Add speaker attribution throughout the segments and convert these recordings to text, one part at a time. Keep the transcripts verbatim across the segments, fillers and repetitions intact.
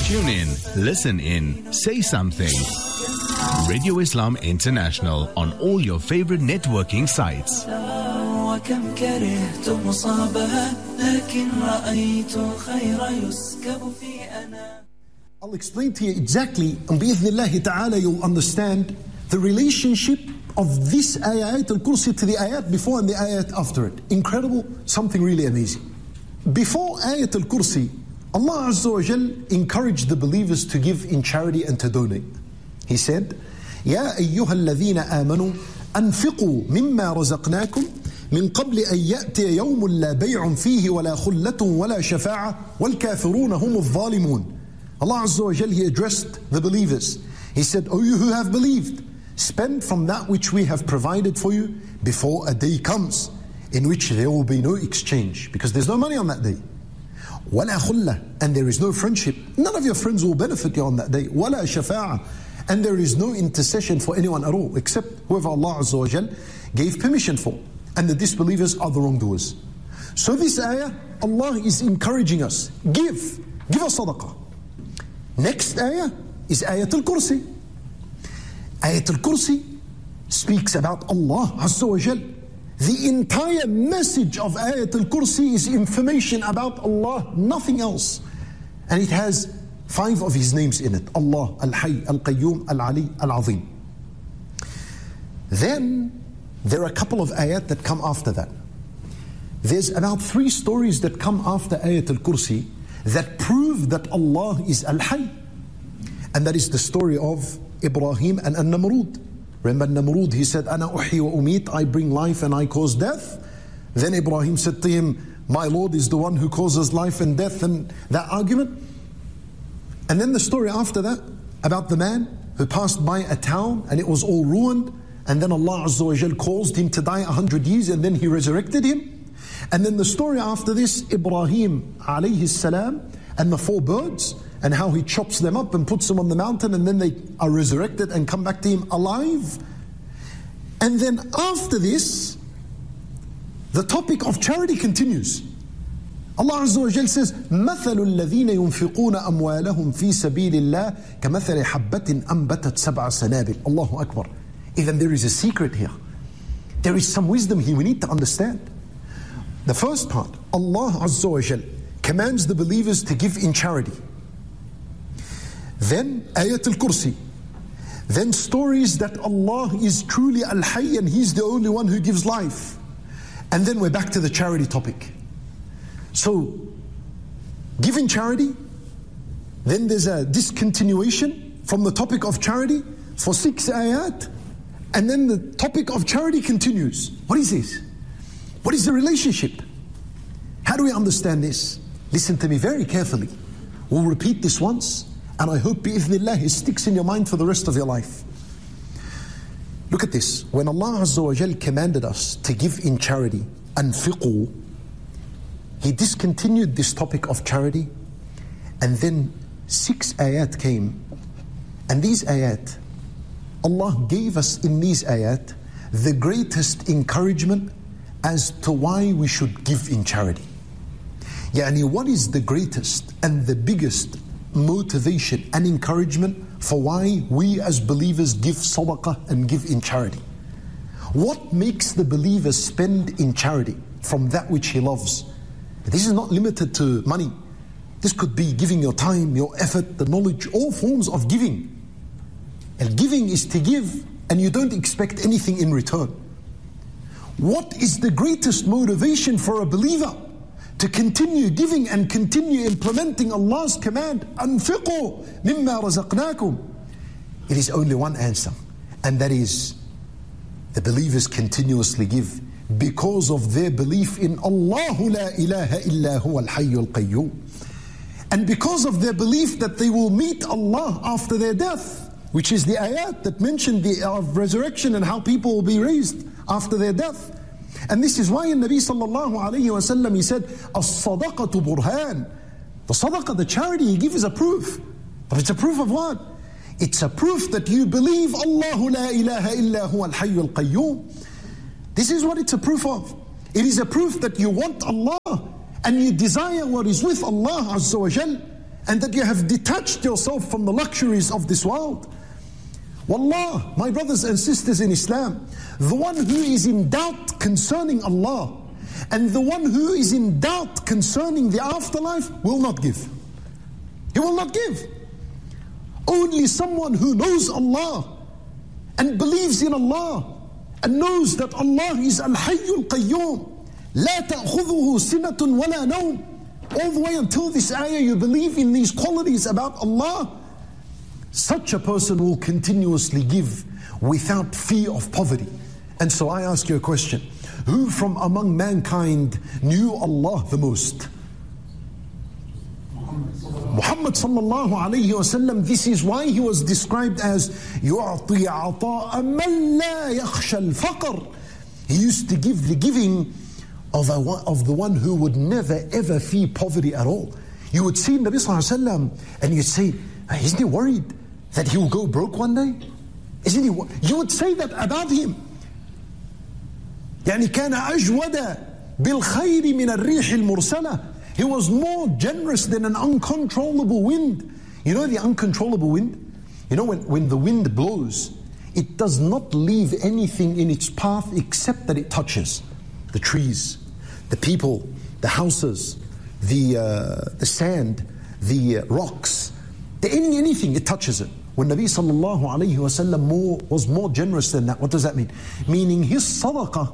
Speaker 1: Tune in, listen in, say something. Radio Islam International on all your favorite networking sites.
Speaker 2: I'll explain to you exactly, and bi'idhnillahi ta'ala you'll understand the relationship of this ayat al-kursi to the ayat before and the ayat after it. Incredible, something really amazing. Before ayat al-kursi, Allah Azza wa Jal encouraged the believers to give in charity and to donate. He said, يَا أَيُّهَا الَّذِينَ آمَنُوا أَنفِقُوا مِمَّا رَزَقْنَاكُمْ من قبل أن يأتي يوم لا بيع فيه ولا خلة ولا شفاعة والكافرون هم الظالمون. Allah Azza wa Jal, He addressed the believers. He said, O you who have believed, spend from that which we have provided for you before a day comes in which there will be no exchange, because there's no money on that day. وَلَا خُلَّةٍ, and there is no friendship. None of your friends will benefit you on that day. وَلَا شَفَاعَةٍ, and there is no intercession for anyone at all, except whoever Allah Azza wa Jal gave permission for. And the disbelievers are the wrongdoers. So this ayah, Allah is encouraging us, give, give us sadaqah. Next ayah is Ayat al-Kursi. Ayat al-Kursi speaks about Allah Azza wa Jal. The entire message of Ayat al-Kursi is information about Allah, nothing else. And it has five of His names in it. Allah, Al-Hayy, Al-Qayyum, Al-Ali, Al-Azim. Then there are a couple of ayat that come after that. There's about three stories that come after Ayat al-Kursi that prove that Allah is Al-Hayy. And that is the story of Ibrahim and An-Namrud. Remember Namrud, he said, Ana uhi wa umit, I bring life and I cause death. Then Ibrahim said to him, my Lord is the one who causes life and death, and that argument. And then the story after that, about the man who passed by a town and it was all ruined, and then Allah Azza wa Jal caused him to die a hundred years and then He resurrected him. And then the story after this, Ibrahim alayhi salam and the four birds, and how he chops them up and puts them on the mountain, and then they are resurrected and come back to him alive. And then after this, the topic of charity continues. Allah Azza wa Jal says, مَثَلُ الَّذِينَ يُنْفِقُونَ أَمْوَالَهُمْ فِي سَبِيلِ اللَّهِ كَمَثَلِ حَبَّةٍ أَنْبَتَتْ سَبْعَ سَنَابِلَ. Allahu Akbar. Even there is a secret here. There is some wisdom here we need to understand. The first part, Allah Azza wa Jal commands the believers to give in charity. Then Ayat al-Kursi. Then stories that Allah is truly Al-Hayy and He's the only one who gives life. And then we're back to the charity topic. So, giving charity, then there's a discontinuation from the topic of charity for six ayat, and then the topic of charity continues. What is this? What is the relationship? How do we understand this? Listen to me very carefully. We'll repeat this once, and I hope bi'idhnillah it sticks in your mind for the rest of your life. Look at this. When Allah Azza wa Jal commanded us to give in charity, anfiqu, He discontinued this topic of charity, and then six ayat came. And these ayat, Allah gave us in these ayat the greatest encouragement as to why we should give in charity. Yani, what is the greatest and the biggest motivation and encouragement for why we as believers give sadaqah and give in charity? What makes the believer spend in charity from that which he loves? This is not limited to money. This could be giving your time, your effort, the knowledge, all forms of giving. And giving is to give, and you don't expect anything in return. What is the greatest motivation for a believer to continue giving and continue implementing Allah's command? أَنْفِقُوا مِمَّا رَزَقْنَاكُمْ. It is only one answer, and that is the believers continuously give because of their belief in Allahu la ilaha illa huwa al-hayyul qayyum, and because of their belief that they will meet Allah after their death, which is the ayat that mentioned the uh, resurrection and how people will be raised after their death. And this is why in Nabi sallallahu alayhi wa sallam he said, as-sadaqatu burhan. The sadaqah, the charity you give is a proof. But it's a proof of what? It's a proof that you believe Allahu la ilaha illa huwa al-hayyul qayyum. This is what it's a proof of. It is a proof that you want Allah and you desire what is with Allah Azza wa Jal, and that you have detached yourself from the luxuries of this world. Wallah, my brothers and sisters in Islam, the one who is in doubt concerning Allah and the one who is in doubt concerning the afterlife will not give. He will not give. Only someone who knows Allah and believes in Allah and knows that Allah is Al-Hayyul Qayyum, لا تأخذه سنة ولا نوم. All the way until this ayah you believe in these qualities about Allah, such a person will continuously give without fear of poverty. And so I ask you a question. Who from among mankind knew Allah the most? Muhammad sallallahu alayhi wa sallam. This is why he was described as يُعْطِي عَطَاءً مَنْ لَا يَخْشَى الْفَقْرِ. He used to give the giving of, a, of the one who would never ever fear poverty at all. You would see Nabi sallallahu alayhi wa sallam and you'd say, isn't he worried that he will go broke one day? Isn't he? You would say that about him. يعني كان أجود بالخير من الريح المرسلة. He was more generous than an uncontrollable wind. You know the uncontrollable wind? You know when, when the wind blows, it does not leave anything in its path except that it touches the trees, the people, the houses, the uh, the sand, the uh, rocks, the any anything, it touches it. When Nabi sallallahu alayhi wa sallam more, was more generous than that, what does that mean? Meaning his sadaqah,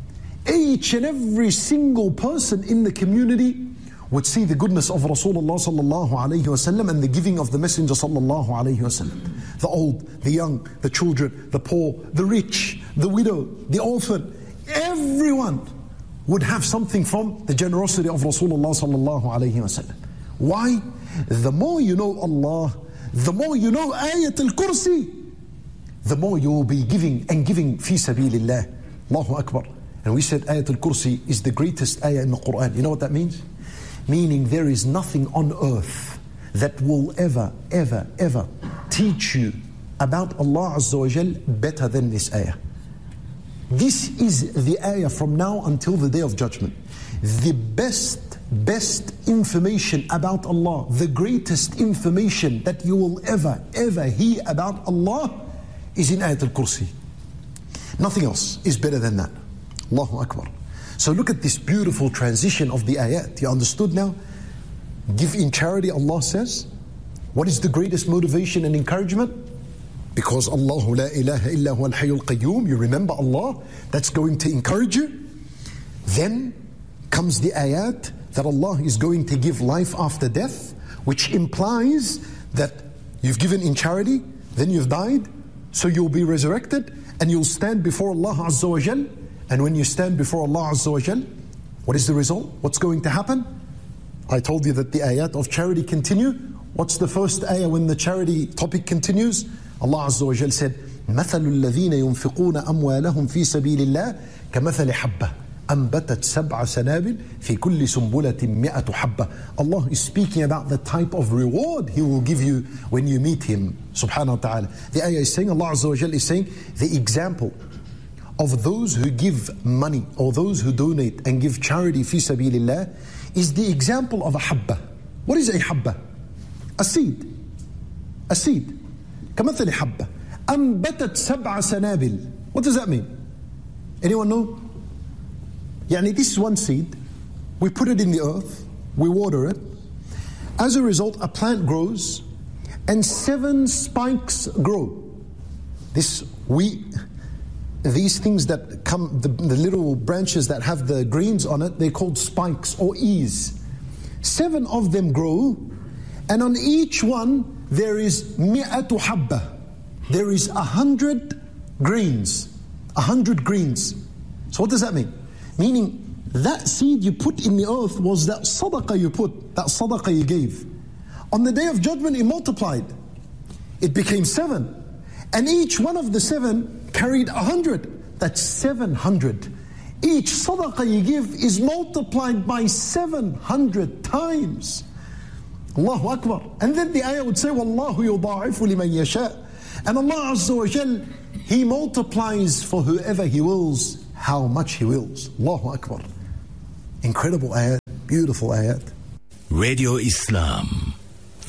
Speaker 2: each and every single person in the community would see the goodness of Rasulullah sallallahu alayhi wa sallam and the giving of the Messenger sallallahu alayhi wa sallam. The old, the young, the children, the poor, the rich, the widow, the orphan, everyone would have something from the generosity of Rasulullah sallallahu alayhi wa sallam. Why? The more you know Allah, the more you know Ayat al-Kursi, the more you will be giving and giving fi sabilillah. Allahu Akbar. And we said Ayat al-Kursi is the greatest ayah in the Quran. You know what that means? Meaning there is nothing on earth that will ever, ever, ever teach you about Allah Azza wa Jal better than this ayah. This is the ayah from now until the Day of Judgment. The best, best information about Allah, the greatest information that you will ever, ever hear about Allah is in Ayat al-Kursi. Nothing else is better than that. Allahu Akbar. So look at this beautiful transition of the ayat. You understood now? Give in charity, Allah says. What is the greatest motivation and encouragement? Because Allahu la ilaha illa huwa al-hayyul qayyum. You remember Allah, that's going to encourage you. Then comes the ayat that Allah is going to give life after death, which implies that you've given in charity, then you've died, so you'll be resurrected and you'll stand before Allah Azza wa Jal. And when you stand before Allah Azza wa Jal, what is the result? What's going to happen? I told you that the ayat of charity continue. What's the first ayah when the charity topic continues? Allah Azza wa Jal said, مَثَلُ الَّذِينَ يُنْفِقُونَ أَمْوَالَهُمْ فِي سَبِيلِ اللَّهِ كَمَثَلِ حَبَّةٍ أَنْبَتَتْ سَبْعَ سَنَابِلٍ فِي كُلِّ سُنْبُلَةٍ مِئَةُ حَبَّةٍ. Allah is speaking about the type of reward He will give you when you meet Him, subhanahu wa ta'ala. The ayah is saying, Allah Azza wa Jal is saying, the example of those who give money or those who donate and give charity fi sabilillah is the example of a habba. What is a habba? A seed. A seed. كمثل حبة أنبتت سبع سنابل. What does that mean? Anyone know? يعني this is one seed. We put it in the earth. We water it. As a result, a plant grows and seven spikes grow. This wheat, these things that come, the, the little branches that have the greens on it, they're called spikes or ears. Seven of them grow, and on each one there is mi'atu habba. There is a hundred greens. A hundred greens. So what does that mean? Meaning that seed you put in the earth was that sadaqah you put, that sadaqah you gave. On the Day of Judgment it multiplied. It became seven. And each one of the seven carried a hundred. That's seven hundred. Each sadaqah you give is multiplied by seven hundred times. Allahu Akbar. And then the ayah would say, Wallahu yudha'ifu liman yasha. And Allah Azza wa Jal, He multiplies for whoever He wills, how much He wills. Allahu Akbar. Incredible ayat, beautiful ayat.
Speaker 1: Radio Islam,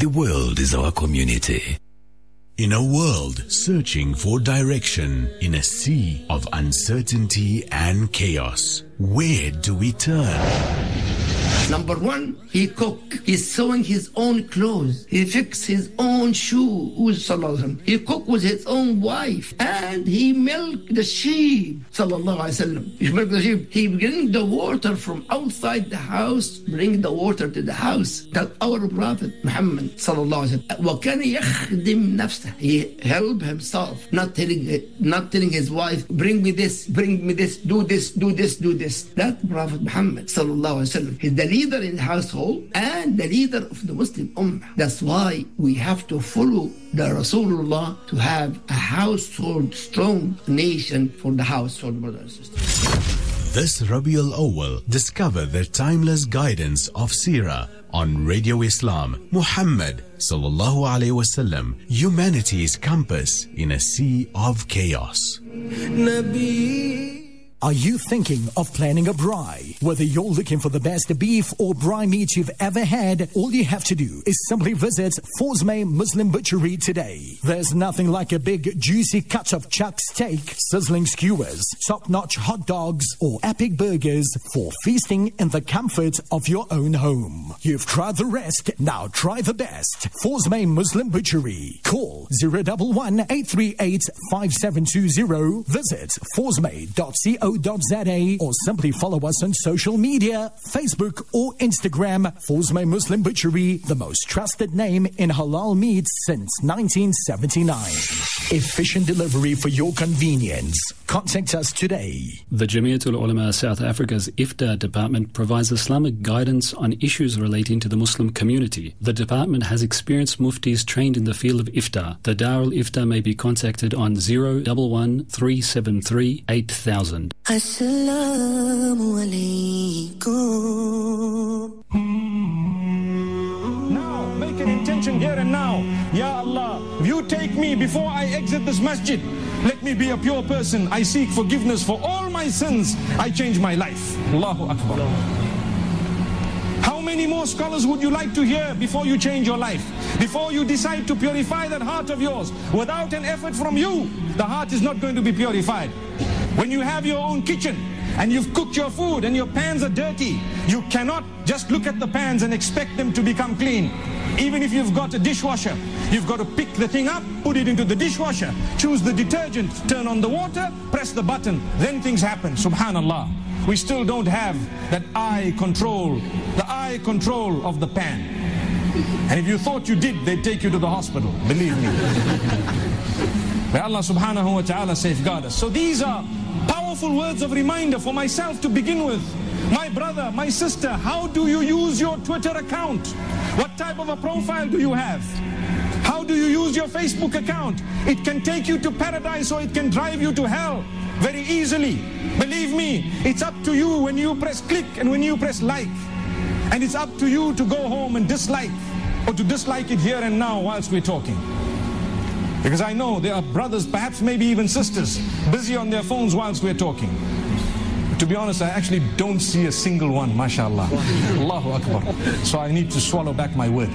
Speaker 3: The world is our community.
Speaker 1: In a world searching for direction, in a sea of uncertainty and chaos, where do we turn?
Speaker 4: Number one, he cook. He's sewing his own clothes. He fix his own shoe. He cook with his own wife. And he milk the sheep. He milk the sheep. He bring the water from outside the house, bring the water to the house. That our Prophet Muhammad وكان يخدم نفسه. He help himself, not telling, not telling his wife, bring me this, bring me this, do this, do this, do this. That Prophet Muhammad sallallahu alaihi wasallam, he's the leader in the household and the leader of the Muslim Ummah. That's why we have to follow the Rasulullah to have a household, strong nation for the household, brothers and sisters.
Speaker 1: This Rabiul Awwal, discover the timeless guidance of Seerah on Radio Islam. Muhammad sallallahu alaihi wasallam, humanity's compass in a sea of chaos.
Speaker 5: Nabi. Are you thinking of planning a braai? Whether you're looking for the best beef or braai meat you've ever had, all you have to do is simply visit Forsmay Muslim Butchery today. There's nothing like a big juicy cut of chuck steak, sizzling skewers, top-notch hot dogs or epic burgers for feasting in the comfort of your own home. You've tried the rest, now try the best. Forsmay Muslim Butchery. Call zero one one, eight three eight, five seven two zero. Visit forsmay dot co dot za or simply follow us on social media, Facebook or Instagram. Forsmay Muslim Butchery, the most trusted name in halal meat since nineteen seventy-nine. Efficient delivery for your convenience. Contact us today.
Speaker 6: The Jamiatul Ulama South Africa's Iftar department provides Islamic guidance on issues relating to the Muslim community. The department has experienced muftis trained in the field of Iftar. The Darul Iftar may be contacted on zero one one, three seven three, eight thousand.
Speaker 7: Assalamu alaikum.
Speaker 8: Now, make an intention here and now. Ya Allah, if you take me before I exit this masjid, let me be a pure person. I seek forgiveness for all my sins. I change my life. Allahu Akbar. How many more scholars would you like to hear before you change your life? Before you decide to purify that heart of yours? Without an effort from you, the heart is not going to be purified. When you have your own kitchen and you've cooked your food and your pans are dirty, you cannot just look at the pans and expect them to become clean. Even if you've got a dishwasher, you've got to pick the thing up, put it into the dishwasher, choose the detergent, turn on the water, press the button, then things happen. Subhanallah. We still don't have that eye control, the eye control of the pan. And if you thought you did, they'd take you to the hospital, believe me. May Allah subhanahu wa ta'ala safeguard us. So these are powerful words of reminder for myself to begin with. My brother, my sister, how do you use your Twitter account? What type of a profile do you have? How do you use your Facebook account? It can take you to paradise or it can drive you to hell very easily. Believe me, it's up to you when you press click and when you press like. And it's up to you to go home and dislike, or to dislike it here and now whilst we're talking. Because I know there are brothers, perhaps maybe even sisters, busy on their phones whilst we're talking. To be honest, I actually don't see a single one, mashallah. Allahu Akbar. So I need to swallow back my word.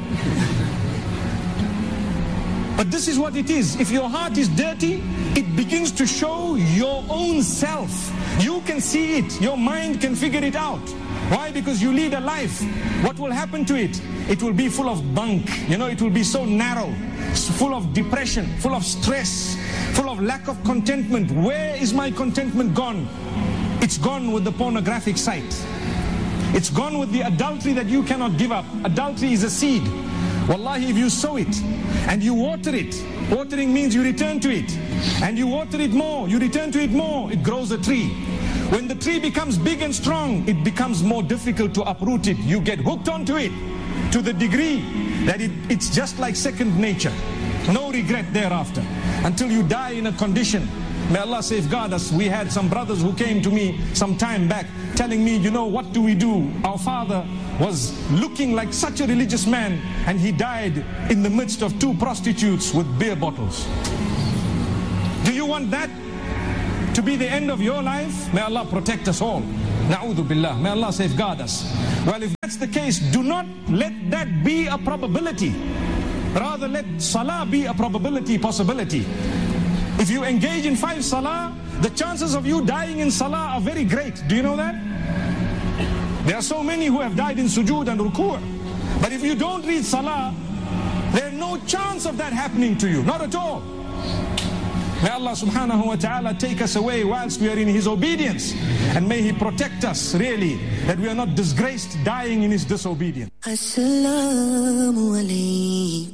Speaker 8: But this is what it is. If your heart is dirty, it begins to show your own self. You can see it. Your mind can figure it out. Why? Because you lead a life. What will happen to it? It will be full of bunk. You know, it will be so narrow, full of depression, full of stress, full of lack of contentment. Where is my contentment gone? It's gone with the pornographic site. It's gone with the adultery that you cannot give up. Adultery is a seed. Wallahi, if you sow it and you water it, watering means you return to it, and you water it more, you return to it more, it grows a tree. When the tree becomes big and strong, it becomes more difficult to uproot it. You get hooked onto it to the degree that it, it's just like second nature. No regret thereafter until you die in a condition. May Allah safeguard us. We had some brothers who came to me some time back telling me, you know, what do we do? Our father was looking like such a religious man and he died in the midst of two prostitutes with beer bottles. Do you want that to be the end of your life? May Allah protect us all. Na'udhu billah. May Allah safeguard us. Well, if that's the case, do not let that be a probability. Rather, let salah be a probability, possibility. If you engage in five salah, the chances of you dying in salah are very great. Do you know that? There are so many who have died in sujood and ruku'. But if you don't read salah, there's no chance of that happening to you. Not at all. May Allah subhanahu wa ta'ala take us away whilst we are in His obedience. And may He protect us, really, that we are not disgraced dying in His disobedience.
Speaker 7: Assalamu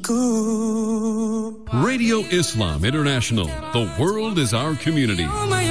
Speaker 7: alaikum.
Speaker 9: Radio Islam International. The world is our community.